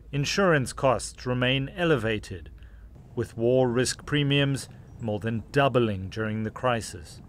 Insurance costs remain elevated, with war risk premiums more than doubling during the crisis.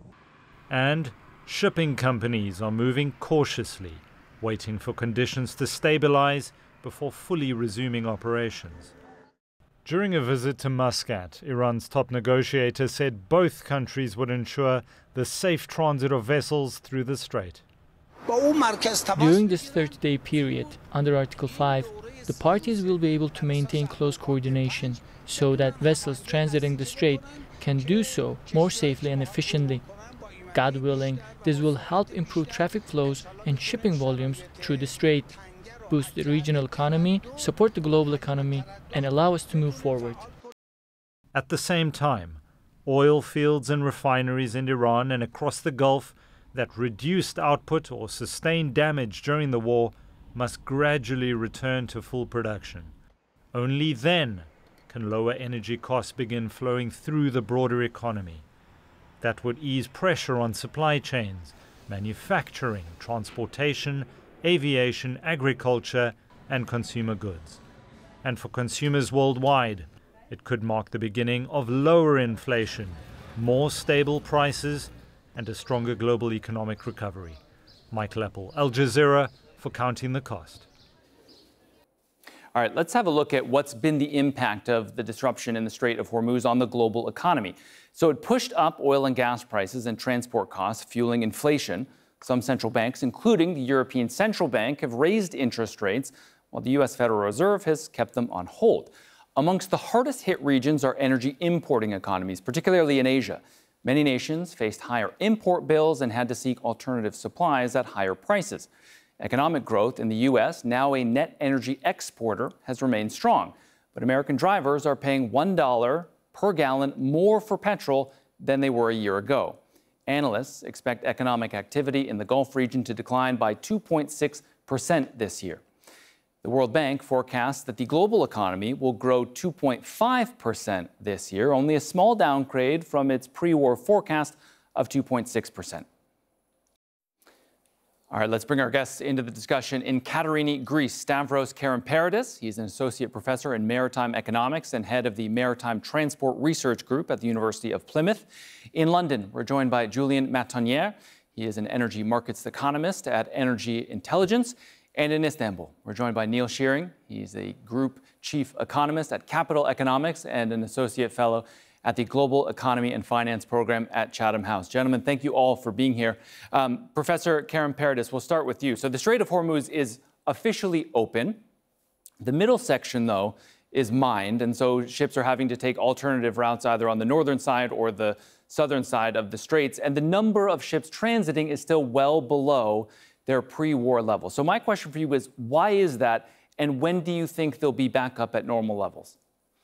And shipping companies are moving cautiously, waiting for conditions to stabilize before fully resuming operations. During a visit to Muscat, Iran's top negotiator said both countries would ensure the safe transit of vessels through the strait. During this 30-day period, under Article 5, the parties will be able to maintain close coordination so that vessels transiting the strait can do so more safely and efficiently. God willing, this will help improve traffic flows and shipping volumes through the strait, boost the regional economy, support the global economy, and allow us to move forward. At the same time, oil fields and refineries in Iran and across the Gulf that reduced output or sustained damage during the war must gradually return to full production. Only then can lower energy costs begin flowing through the broader economy. That would ease pressure on supply chains, manufacturing, transportation, aviation, agriculture, and consumer goods. And for consumers worldwide, it could mark the beginning of lower inflation, more stable prices, and a stronger global economic recovery. Michael Appel, Al Jazeera, for Counting the Cost. All right, let's have a look at what's been the impact of the disruption in the Strait of Hormuz on the global economy. So it pushed up oil and gas prices and transport costs, fueling inflation. Some central banks, including the European Central Bank, have raised interest rates, while the U.S. Federal Reserve has kept them on hold. Amongst the hardest hit regions are energy importing economies, particularly in Asia. Many nations faced higher import bills and had to seek alternative supplies at higher prices. Economic growth in the U.S., now a net energy exporter, has remained strong. But American drivers are paying $1 per gallon more for petrol than they were a year ago. Analysts expect economic activity in the Gulf region to decline by 2.6% this year. The World Bank forecasts that the global economy will grow 2.5% this year, only a small downgrade from its pre-war forecast of 2.6%. All right, let's bring our guests into the discussion. In Katerini, Greece, Stavros Karamparidis. He's an associate professor in maritime economics and head of the Maritime Transport Research Group at the University of Plymouth. In London, we're joined by Julien Matonier. He is an energy markets economist at Energy Intelligence. And in Istanbul, we're joined by Neil Shearing. He's a group chief economist at Capital Economics and an associate fellow at the Global Economy and Finance Program at Chatham House. Gentlemen, thank you all for being here. Professor Karamparidis, we'll start with you. So the Strait of Hormuz is officially open. The middle section, though, is mined, and so ships are having to take alternative routes either on the northern side or the southern side of the straits, and the number of ships transiting is still well below their pre-war level. So my question for you is, why is that, and when do you think they'll be back up at normal levels?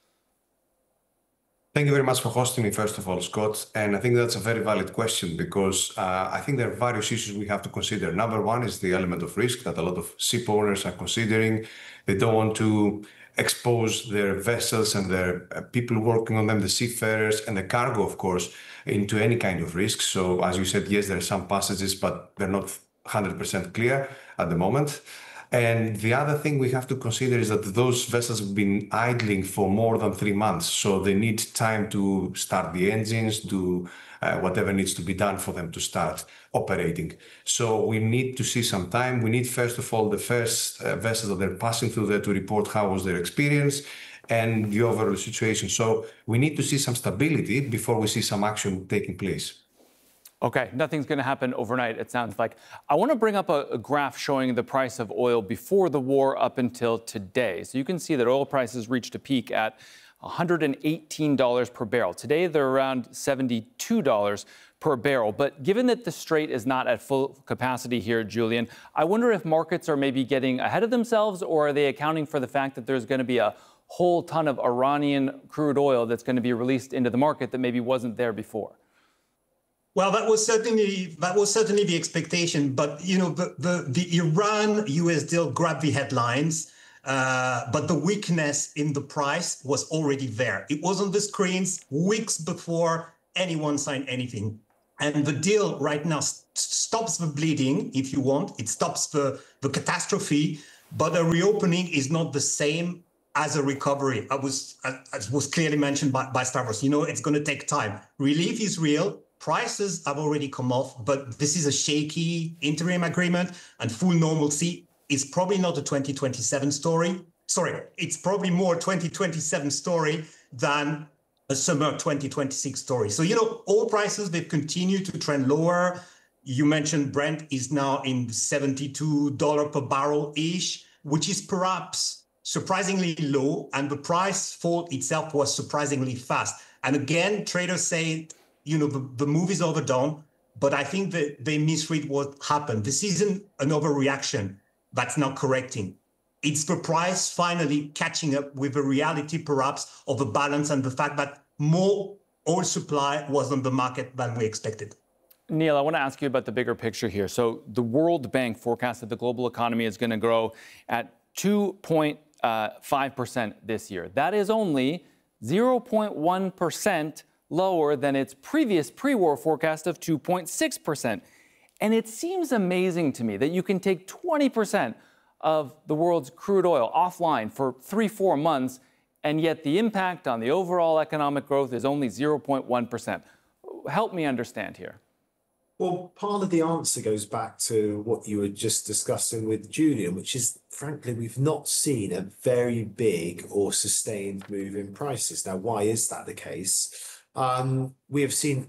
Thank you very much for hosting me, first of all, Scott. And I think that's a very valid question because I think there are various issues we have to consider. Number one is the element of risk that a lot of ship owners are considering. They don't want to expose their vessels and their people working on them, the seafarers and the cargo, of course, into any kind of risk. So as you said, yes, there are some passages, but they're not 100% clear at the moment. And the other thing we have to consider is that those vessels have been idling for more than 3 months. So they need time to start the engines, do whatever needs to be done for them to start operating. So we need to see some time. We need, first of all, the first vessels that they're passing through there to report how was their experience and the overall situation. So we need to see some stability before we see some action taking place. Okay, nothing's going to happen overnight, it sounds like. I want to bring up a graph showing the price of oil before the war up until today. So you can see that oil prices reached a peak at $118 per barrel. Today, they're around $72 per barrel. But given that the strait is not at full capacity here, Julien, I wonder if markets are maybe getting ahead of themselves, or are they accounting for the fact that there's going to be a whole ton of Iranian crude oil that's going to be released into the market that maybe wasn't there before? Well, that was certainly the expectation. But, you know, the Iran-US deal grabbed the headlines, but the weakness in the price was already there. It was on the screens weeks before anyone signed anything. And the deal right now stops the bleeding, if you want. It stops the catastrophe. but a reopening is not the same as a recovery. As was clearly mentioned by Stavros, it's going to take time. Relief is real. Prices have already come off, but this is a shaky interim agreement, and full normalcy is probably not a 2027 story. Sorry, it's probably more a 2027 story than a summer 2026 story. So, oil prices, they've continued to trend lower. You mentioned Brent is now in $72 per barrel-ish, which is perhaps surprisingly low, and the price fall itself was surprisingly fast. And again, traders say, the move is overdone, but I think that they misread what happened. This isn't an overreaction that's now correcting. It's the price finally catching up with the reality, perhaps, of the balance and the fact that more oil supply was on the market than we expected. Neil, I want to ask you about the bigger picture here. So the World Bank forecasts that the global economy is going to grow at 2.5% this year. That is only 0.1% lower than its previous pre-war forecast of 2.6%. And it seems amazing to me that you can take 20% of the world's crude oil offline for 3-4 months, and yet the impact on the overall economic growth is only 0.1%. Help me understand here. Well, part of the answer goes back to what you were just discussing with Julian, which is, frankly, we've not seen a very big or sustained move in prices. Now, why is that the case? We have seen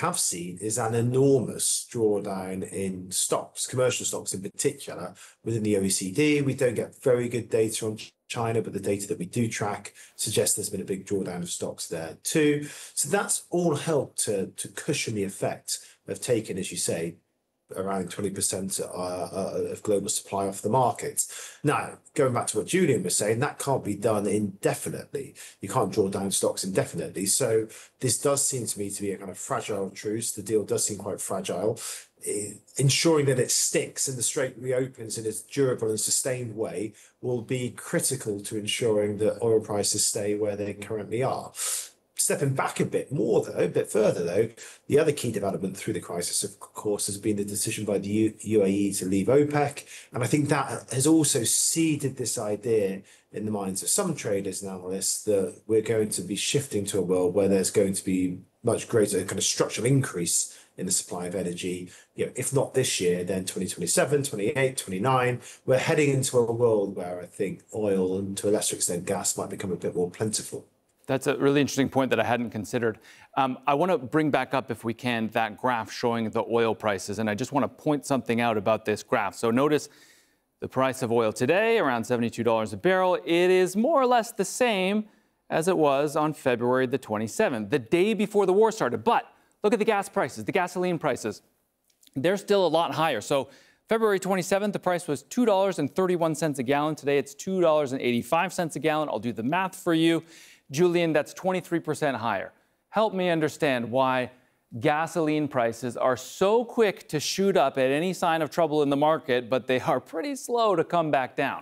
is an enormous drawdown in stocks, commercial stocks in particular, within the OECD. We don't get very good data on China, but the data that we do track suggests there's been a big drawdown of stocks there too. So that's all helped to cushion the effect of taking, as you say, around 20% of global supply off the market. Now, going back to what Julian was saying, that can't be done indefinitely. You can't draw down stocks indefinitely. So this does seem to me to be a kind of fragile truce. The deal does seem quite fragile. Ensuring that it sticks and the strait reopens in a durable and sustained way will be critical to ensuring that oil prices stay where they currently are. Stepping back a bit further, though, the other key development through the crisis, of course, has been the decision by the UAE to leave OPEC. And I think that has also seeded this idea in the minds of some traders and analysts that we're going to be shifting to a world where there's going to be much greater kind of structural increase in the supply of energy. If not this year, then 2027, 28, 29. We're heading into a world where I think oil and to a lesser extent gas might become a bit more plentiful. That's a really interesting point that I hadn't considered. I want to bring back up, if we can, that graph showing the oil prices. And I just want to point something out about this graph. So notice the price of oil today, around $72 a barrel. It is more or less the same as it was on February the 27th, the day before the war started. But look at the gas prices, the gasoline prices. They're still a lot higher. So February 27th, the price was $2.31 a gallon. Today, it's $2.85 a gallon. I'll do the math for you. Julian, that's 23% higher. Help me understand why gasoline prices are so quick to shoot up at any sign of trouble in the market, but they are pretty slow to come back down.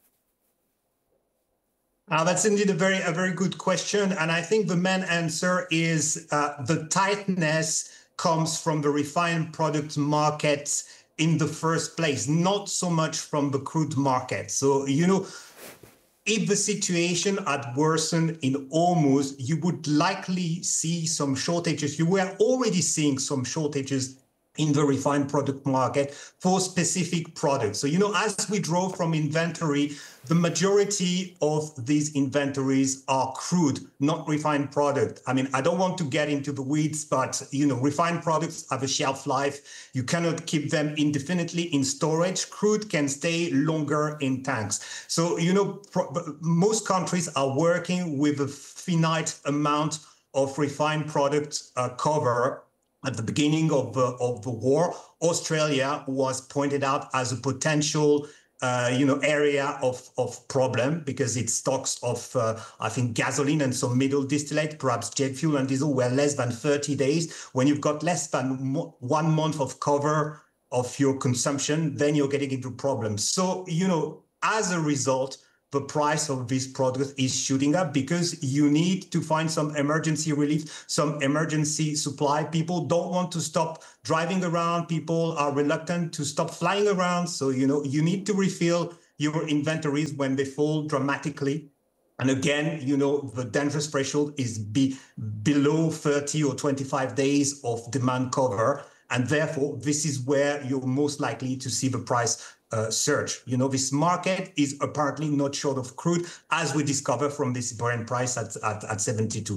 That's indeed a very good question. And I think the main answer is the tightness comes from the refined product market in the first place, not so much from the crude market. So, if the situation had worsened in Hormuz, you would likely see some shortages. You were already seeing some shortages in the refined product market for specific products. So, as we draw from inventory, the majority of these inventories are crude, not refined product. I mean, I don't want to get into the weeds, but, refined products have a shelf life. You cannot keep them indefinitely in storage. Crude can stay longer in tanks. So, most countries are working with a finite amount of refined product cover. At the beginning of the war, Australia was pointed out as a potential, area of problem because its stocks of, I think, gasoline and some middle distillate, perhaps jet fuel and diesel, were less than 30 days. When you've got less than 1 month of cover of your consumption, then you're getting into problems. So, as a result, the price of this product is shooting up because you need to find some emergency relief, some emergency supply. People don't want to stop driving around. People are reluctant to stop flying around. So, you need to refill your inventories when they fall dramatically. And again, the dangerous threshold is below 30 or 25 days of demand cover. And therefore, this is where you're most likely to see the price surge. This market is apparently not short of crude, as we discover from this Brent price at 72.